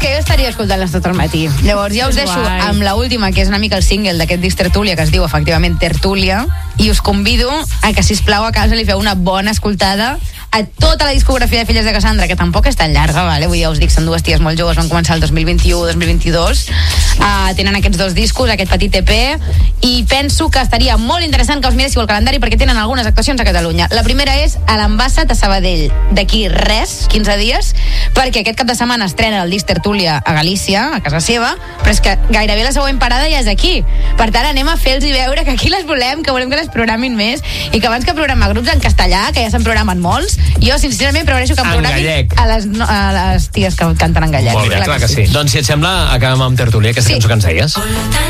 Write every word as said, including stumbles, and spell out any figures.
que jo estaria escoltant-les tot el matí. Llavors ja us deixo amb la última, que és una mica el single d'aquest disc Tertúlia, que es diu efectivament Tertúlia, i us convido a que, sisplau, a casa li feu una bona escoltada a tota la discografia de Filles de Cassandra, que tampoc és tan llarga, vale? Vull dir, ja us dic, són dues ties molt joves, van començar el dos mil vint-i-u dos mil vint-i-dos, uh, tenen aquests dos discos, aquest petit E P, i penso que estaria molt interessant que us miréssiu el calendari, perquè tenen algunes actuacions a Catalunya. La primera és a l'Ambassat a Sabadell, d'aquí res, quinze dies, perquè aquest cap de setmana estrena el disc Tertúlia a Galícia, a casa seva, però és que gairebé la següent parada ja és aquí. Per tant, anem a fer-los veure que aquí les volem, que volem que les programin més, i que abans que programar grups en castellà, que ja se'n programen molts, jo sincerament prefereixo que em programin a les, no, a les ties que canten en gallec. Molt bé, clar, clar que sí. sí. Doncs si et sembla, acabem amb Tertúlia, aquesta sí. cançó que ens deies.